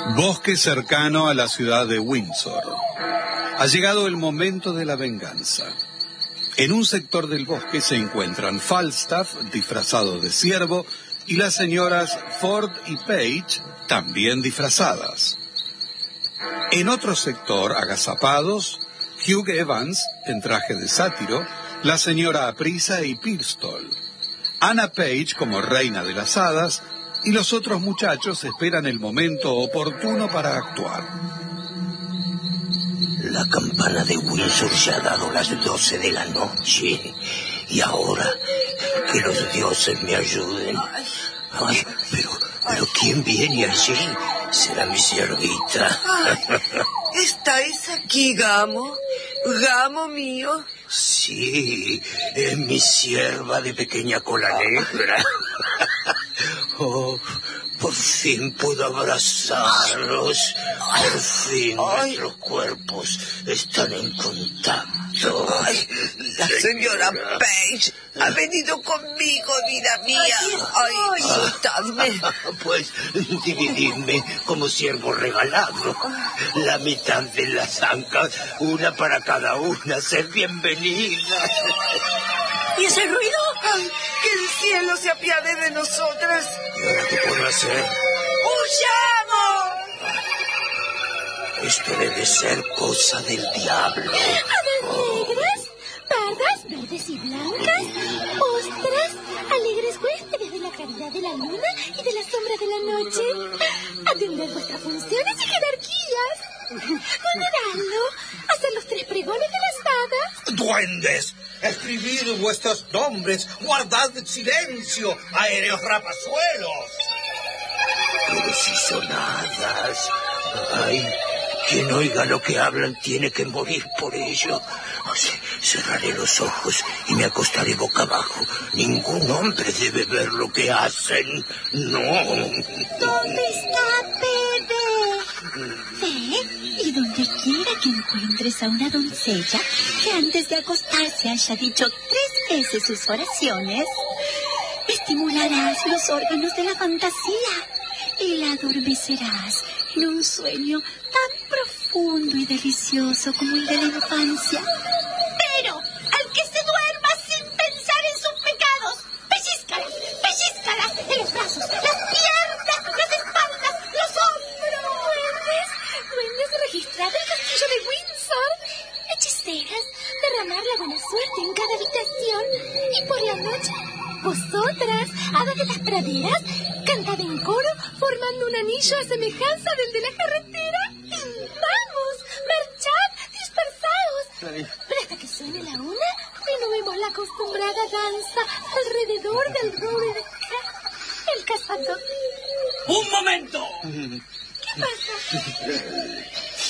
Bosque cercano a la ciudad de Windsor. Ha llegado el momento de la venganza. En un sector del bosque se encuentran Falstaff, disfrazado de ciervo, y las señoras Ford y Page, también disfrazadas. En otro sector, agazapados, Hugh Evans, en traje de sátiro, la señora Aprisa y Pirstol, Anna Page como reina de las hadas, y los otros muchachos esperan el momento oportuno para actuar. La campana de Windsor ya ha dado las 12 de la noche. Y ahora, que los dioses me ayuden. Ay, pero ¿quién viene allí? Será mi siervita. ¿Estáis aquí, Gamo? ¿Gamo mío? Sí, es mi sierva de pequeña cola negra. Oh, por fin puedo abrazarlos. Por fin nuestros cuerpos están en contacto. Ay, la señora Page ha venido conmigo, vida mía. Ay, soltadme. Pues divididme como siervo regalado. La mitad de las ancas, una para cada una. Sed bienvenida. ¿Y ese ruido? Ay, que el cielo se apiade de nosotras. ¿Y ahora qué puedo hacer? ¡Huyamos! Esto debe ser cosa del diablo. Hadas negras, pardas, verdes y blancas, ostras, alegres huéspedes de la claridad de la luna y de la sombra de la noche. Atended vuestras funciones y jerarquías. Ponedadlo, hacer los 3 pregones de las hadas. ¡Duendes! Escribid vuestros nombres, guardad silencio, aéreos rapazuelos. Pero si son hadas. Ay, quien oiga lo que hablan tiene que morir por ello. Cerraré los ojos y me acostaré boca abajo. Ningún hombre debe ver lo que hacen. No. ¿Dónde está Bebe? Ve, y donde quiera que encuentres a una doncella que antes de acostarse haya dicho 3 veces sus oraciones, estimularás los órganos de la fantasía y la adormecerás en un sueño tan profundo y delicioso como el de la infancia. Pero al que se duerma sin pensar en sus pecados, pellizcalas en los brazos, las piernas, las espaldas, los hombros. Duendes registrados en el castillo de Windsor. Hechiceras, derramar la buena suerte en cada habitación. Y por la noche, vosotras, hadas de las praderas, cantad en coro formando un anillo a semejanza del de la carretera. ¡Vamos! ¡Marchad! ¡Dispersaos! Pero hasta que suene la una, renovemos la acostumbrada danza alrededor del roble el cazador. ¡Un momento! ¿Qué pasa?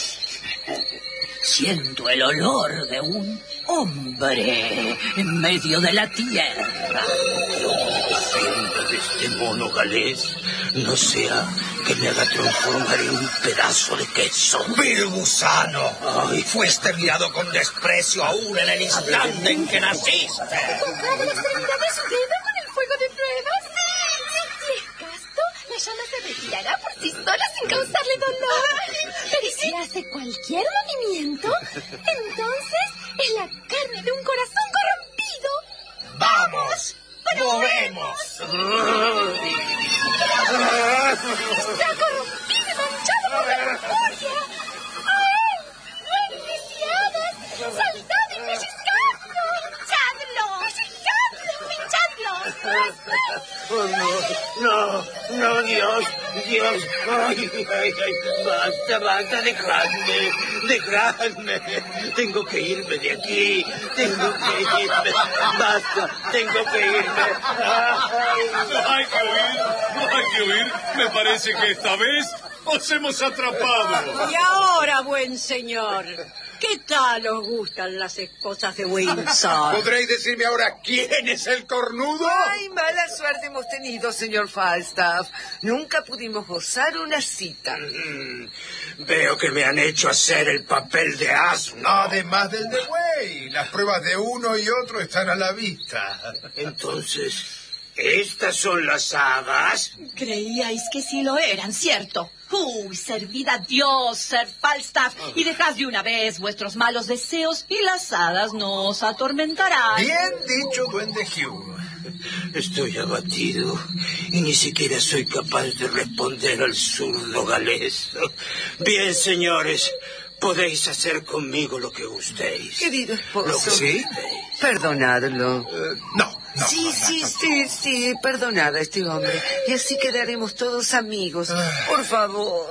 Siento el olor de un hombre en medio de la tierra. Defienda de este mono galés. No sea que me haga transformar en un pedazo de queso. ¡Vil gusano! Ay, fuiste enviado con desprecio aún en el instante en que naciste. ¿Tocad la extremidad de su dedo con el fuego de pruebas? Si es casto, la llama se retirará por sí sola sin causarle dolor. Pero si hace cualquier movimiento, entonces es la carne de un corazón corrompido. ¡Vamos! ¡Movemos! Está corrompido y manchado por la lujuria. ¡Ay! ¡Duendes y hadas! ¡Saltad y pellizcadlo! ¡Pinchadlo! No, Dios. Ay, basta, dejadme. Tengo que irme de aquí. Basta, tengo que irme. No hay que huir. Me parece que esta vez os hemos atrapado. Y ahora, buen señor, ¿qué tal os gustan las esposas de Windsor? ¿Podréis decirme ahora quién es el cornudo? Ay, mala suerte hemos tenido, señor Falstaff. Nunca pudimos gozar una cita. Veo que me han hecho hacer el papel de asno. Además del de buey, las pruebas de uno y otro están a la vista. Entonces, ¿Estas son las hadas? Creíais que sí lo eran, ¿cierto? Servid a Dios, Sir Falstaff, y dejad de una vez vuestros malos deseos y las hadas no os atormentarán. Bien dicho, duende Hugh. Estoy abatido y ni siquiera soy capaz de responder al zurdo galés. Bien, señores, podéis hacer conmigo lo que gustéis. Querido esposo. ¿Lo que sí? Perdonadlo. No. Sí, perdonad a este hombre. Y así quedaremos todos amigos. Por favor.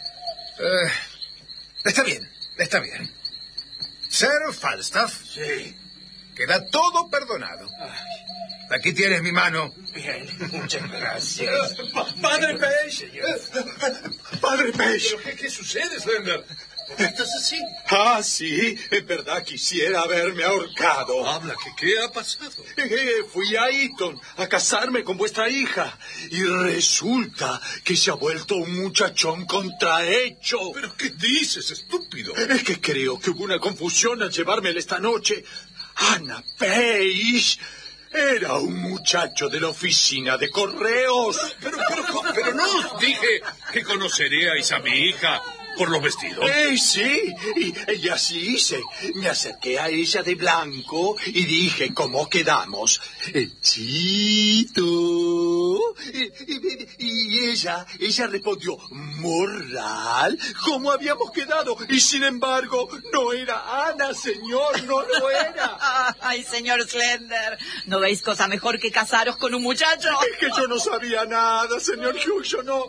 Está bien. Sir Falstaff. Sí. Queda todo perdonado. Aquí tienes mi mano. Bien, muchas gracias. ¡Padre Page! ¡Padre Page! ¿Qué sucede, Slender? ¿Por qué estás así? Ah, sí, en verdad quisiera haberme ahorcado. Habla, ¿qué ha pasado? Fui a Eton a casarme con vuestra hija y resulta que se ha vuelto un muchachón contrahecho. ¿Pero qué dices, estúpido? Es que creo que hubo una confusión al llevármela esta noche. Anna Page era un muchacho de la oficina de correos. Pero no os dije que conoceríais a mi hija por los vestidos. Sí, y así hice. Me acerqué a ella de blanco y dije, ¿cómo quedamos? Chito. Y ella respondió, moral, ¿cómo habíamos quedado? Y sin embargo, no era Ana, señor, no lo era. Ay, señor Slender, ¿no veis cosa mejor que casaros con un muchacho? Es que yo no sabía nada, señor Hugh,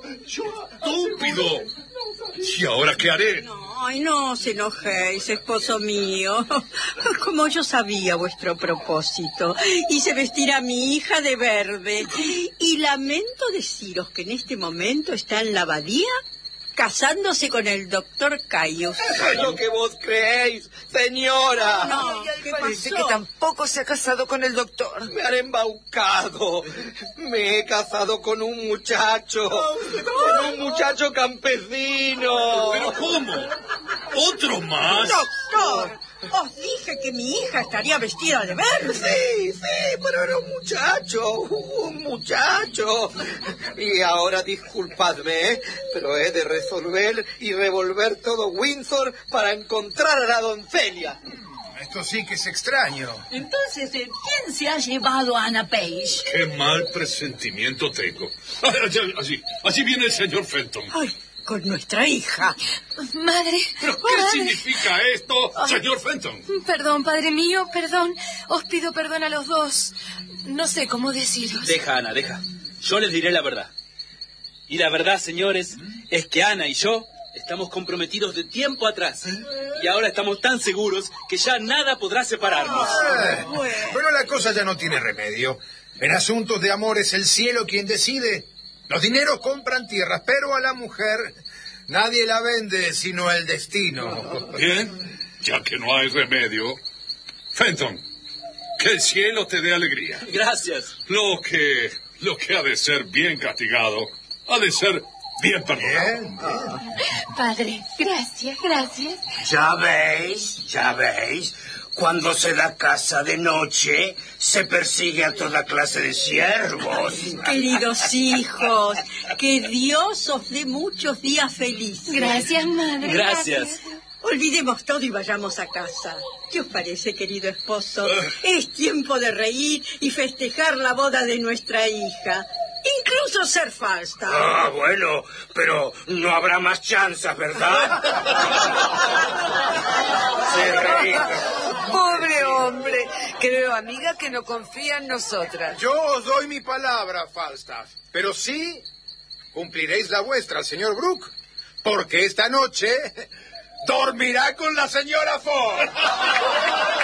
¡Estúpido! ¿Y ahora qué haré? Ay, no os enojéis, esposo mío. Como yo sabía vuestro propósito, hice vestir a mi hija de verde. Y lamento deciros que en este momento está en la abadía casándose con el doctor Caius. Es lo que vos creéis, señora. No, ¿qué Parece pasó? que tampoco se ha casado con el doctor. Me han embaucado. Me he casado con un muchacho. Con un muchacho campesino. ¿Pero cómo? ¿Otro más? ¡Doctor! Os dije que mi hija estaría vestida de verde. Sí, pero era un muchacho. Y ahora disculpadme, pero he de resolver y revolver todo Windsor para encontrar a la doncella. Esto sí que es extraño. Entonces, ¿quién se ha llevado a Anna Page? Qué mal presentimiento tengo. Allí viene el señor Fenton. Ay, con nuestra hija. Madre. ¿Pero qué significa esto, señor Fenton? Perdón, padre mío, perdón. Os pido perdón a los dos. No sé cómo deciros. Deja, Ana, deja. Yo les diré la verdad. Y la verdad, señores, es que Ana y yo estamos comprometidos de tiempo atrás. Y ahora estamos tan seguros que ya nada podrá separarnos. Bueno, la cosa ya no tiene remedio. En asuntos de amor es el cielo quien decide. Los dineros compran tierras, pero a la mujer nadie la vende sino el destino. Bien, ya que no hay remedio. Fenton, que el cielo te dé alegría. Gracias. Lo que ha de ser bien castigado, ha de ser bien perdonado. Padre, gracias. Ya veis. Cuando se da caza de noche, se persigue a toda clase de siervos. Queridos hijos, que Dios os dé muchos días felices. Gracias, madre. Gracias. Olvidemos todo y vayamos a casa. ¿Qué os parece, querido esposo? Es tiempo de reír y festejar la boda de nuestra hija. Incluso ser Falstaff. Bueno, pero no habrá más chanzas, ¿verdad? Pobre hombre. Creo, amiga, que no confía en nosotras. Yo os doy mi palabra, Falstaff, pero sí cumpliréis la vuestra, señor Brooke, porque esta noche dormirá con la señora Ford.